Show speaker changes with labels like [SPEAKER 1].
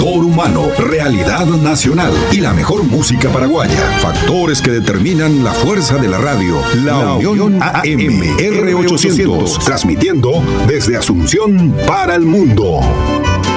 [SPEAKER 1] factor humano, realidad nacional y la mejor música paraguaya. Factores que determinan la fuerza de la radio. La Unión AM R800, transmitiendo desde Asunción para el mundo.